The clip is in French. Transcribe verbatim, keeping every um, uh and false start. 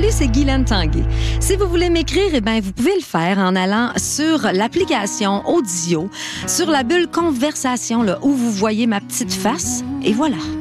Salut, c'est Guylaine Tanguay. Si vous voulez m'écrire, eh bien, vous pouvez le faire en allant sur l'application Audio, sur la bulle Conversation, là, où vous voyez ma petite face. Et voilà.